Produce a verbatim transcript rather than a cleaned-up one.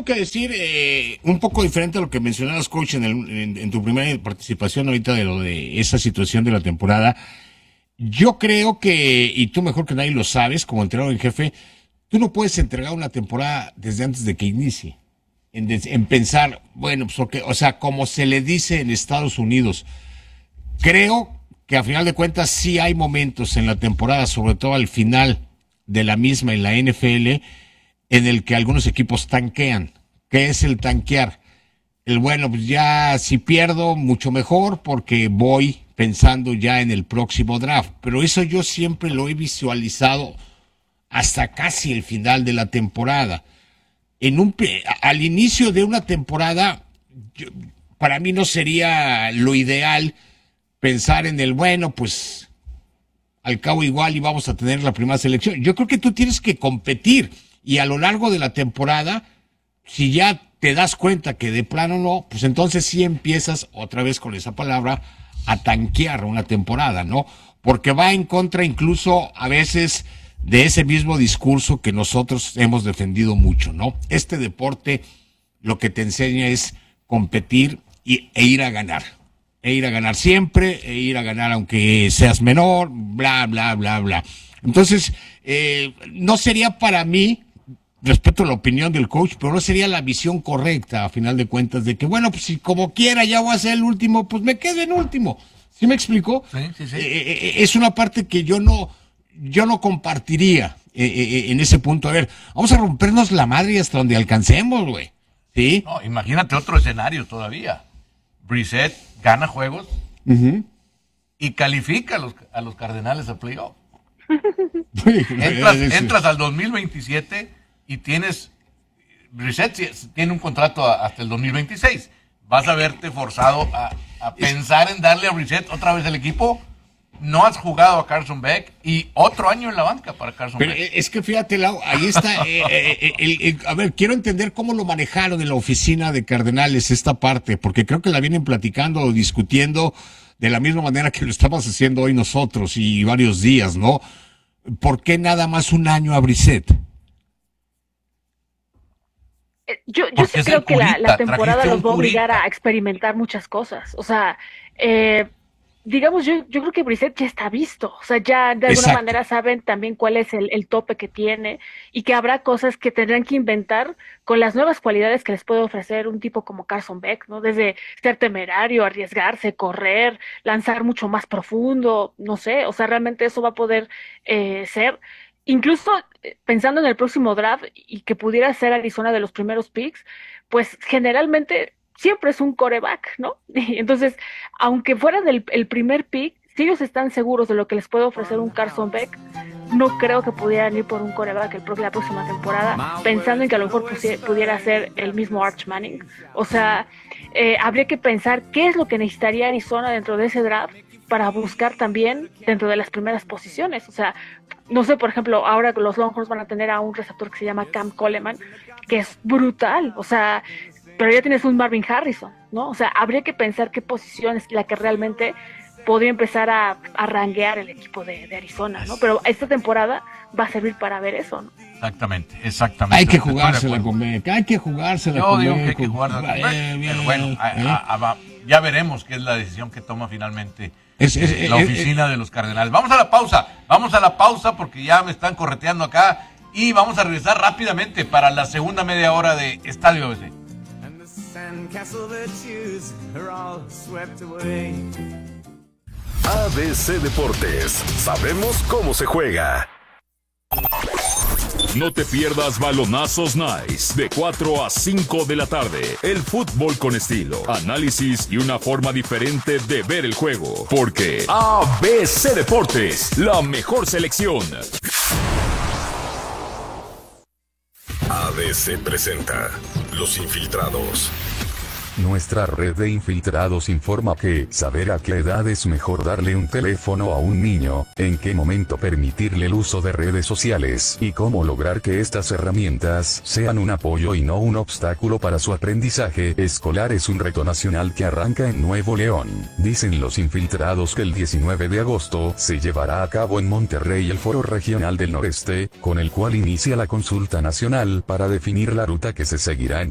tengo que decir, eh, un poco diferente a lo que mencionabas, coach, en, el, en, en tu primera participación ahorita de lo de esa situación de la temporada. Yo creo que, y tú mejor que nadie lo sabes, como entrenador en jefe, tú no puedes entregar una temporada desde antes de que inicie. En, en pensar, bueno, pues, okay, o sea, como se le dice en Estados Unidos, creo que a final de cuentas sí hay momentos en la temporada, sobre todo al final de la misma en la N F L, en el que algunos equipos tanquean. ¿Qué es el tanquear? El bueno, pues ya si pierdo, mucho mejor, porque voy pensando ya en el próximo draft. Pero eso yo siempre lo he visualizado hasta casi el final de la temporada. En un, al inicio de una temporada, yo, para mí no sería lo ideal pensar en el, bueno, pues al cabo igual y vamos a tener la primera selección. Yo creo que tú tienes que competir y a lo largo de la temporada, si ya te das cuenta que de plano no, pues entonces sí empiezas otra vez con esa palabra a tanquear una temporada, ¿no? Porque va en contra incluso a veces de ese mismo discurso que nosotros hemos defendido mucho, ¿no? Este deporte lo que te enseña es competir y, e ir a ganar. E ir a ganar siempre, e ir a ganar aunque seas menor, bla, bla, bla, bla. Entonces, eh, no sería para mí, respeto la opinión del coach, pero no sería la visión correcta, a final de cuentas, de que, bueno, pues si como quiera ya voy a ser el último, pues me quedo en último. ¿Sí me explico? Sí, sí, sí. Eh, eh, es una parte que yo no, yo no compartiría eh, eh, en ese punto. A ver, vamos a rompernos la madre hasta donde alcancemos, güey. ¿Sí? No, imagínate otro escenario todavía. Brissett gana juegos uh-huh. y califica a los, a los Cardenales a playoff. entras, entras al dos mil veintisiete y tienes, Brissett tiene un contrato a, hasta el dos mil veintiséis. Vas a verte forzado a, a pensar en darle a Brissett otra vez el equipo. No has jugado a Carson Beck y otro año en la banca para Carson Pero Beck. Es que fíjate, Lau, ahí está. eh, eh, el, el, a ver, quiero entender cómo lo manejaron en la oficina de Cardenales esta parte, porque creo que la vienen platicando o discutiendo de la misma manera que lo estamos haciendo hoy nosotros y varios días, ¿no? ¿Por qué nada más un año a Brissett? Yo, yo sí creo que la, la temporada los va a obligar a experimentar muchas cosas. O sea, eh, digamos, yo, yo creo que Brissett ya está visto. O sea, ya de alguna Exacto. manera saben también cuál es el, el tope que tiene y que habrá cosas que tendrán que inventar con las nuevas cualidades que les puede ofrecer un tipo como Carson Beck, ¿no? Desde ser temerario, arriesgarse, correr, lanzar mucho más profundo, no sé. O sea, realmente eso va a poder eh, ser. Incluso pensando en el próximo draft y que pudiera ser Arizona de los primeros picks, pues generalmente siempre es un quarterback, ¿no? Entonces, aunque fueran el, el primer pick, si ellos están seguros de lo que les puede ofrecer un Carson Beck, no creo que pudieran ir por un quarterback el, la próxima temporada, pensando en que a lo mejor pusi- pudiera ser el mismo Arch Manning. O sea, eh, habría que pensar qué es lo que necesitaría Arizona dentro de ese draft para buscar también dentro de las primeras posiciones. O sea, no sé, por ejemplo, ahora los Longhorns van a tener a un receptor que se llama Cam Coleman, que es brutal, o sea, pero ya tienes un Marvin Harrison, ¿no? O sea, habría que pensar qué posición es la que realmente podría empezar a, a ranguear el equipo de, de Arizona, ¿no? Pero esta temporada va a servir para ver eso, ¿no? Exactamente, exactamente. Hay que jugársela con Beck, hay que jugársela Yo con digo Beck. que hay que jugársela con Beck, eh, pero bueno, eh, a, a, a, ya veremos qué es la decisión que toma finalmente es, es, eh, la es, oficina es, de los Cardenales. Vamos a la pausa, vamos a la pausa porque ya me están correteando acá y vamos a regresar rápidamente para la segunda media hora de Estadio A B C. A B C Deportes, sabemos cómo se juega. No te pierdas Balonazos Nice, de cuatro a cinco de la tarde. El fútbol con estilo, análisis y una forma diferente de ver el juego. Porque A B C Deportes, la mejor selección. A B C presenta Los Infiltrados. Nuestra red de infiltrados informa que saber a qué edad es mejor darle un teléfono a un niño, en qué momento permitirle el uso de redes sociales y cómo lograr que estas herramientas sean un apoyo y no un obstáculo para su aprendizaje escolar es un reto nacional que arranca en Nuevo León. Dicen los infiltrados que el diecinueve de agosto se llevará a cabo en Monterrey el Foro Regional del Noreste, con el cual inicia la consulta nacional para definir la ruta que se seguirá en